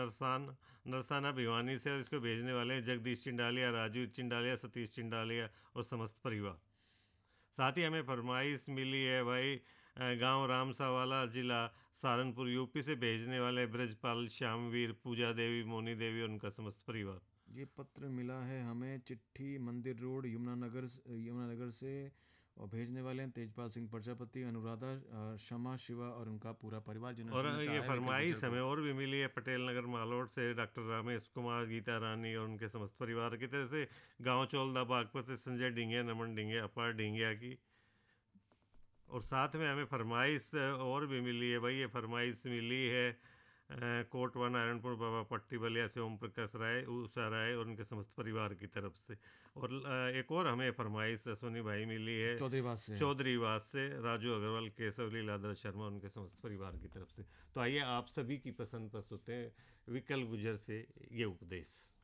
नरसाना भिवानी से, और इसको भेजने वाले हैं जगदीश चिंडालिया, राजू चिंडालिया, सतीश चिंडालिया और समस्त परिवार। साथ ही हमें फरमाइश मिली है भाई गांव रामसावाला, जिला सहारनपुर, यूपी से भेजने वाले ब्रजपाल, श्यामवीर, पूजा देवी, मोनी देवी और उनका समस्त परिवार। ये पत्र मिला है हमें चिट्ठी मंदिर रोड यमुनानगर से, और भेजने वाले हैं तेजपाल सिंह प्रजापति, अनुराधा, शमा, शिवा और उनका पूरा परिवार, जिन्होंने और सुनना ये चाहा है विकल्प गुजर फरमाइश हमें को। और भी मिली है पटेल नगर मालोट से डॉक्टर रमेश कुमार, गीता रानी और उनके समस्त परिवार की तरफ से, गांव चौलदा बागपत से संजय ढिंगिया, नमन ढिंगिया, अपार ढिंगिया की। और साथ में हमें फरमाइश और भी मिली है भाई, ये फरमाइश मिली है कोटवा नारायणपुर, बाबा पट्टी बलिया से ओम प्रकाश राय, उषा राय और उनके समस्त परिवार की तरफ से। और एक और हमें फरमाइश सोनी भाई मिली है चौधरीवास से। चौधरीवास से, राजू अग्रवाल, केशव लीलाधर शर्मा उनके समस्त परिवार की तरफ से। तो आइए आप सभी की पसंद पर सुनते हैं विकल गुजर से ये उपदेश।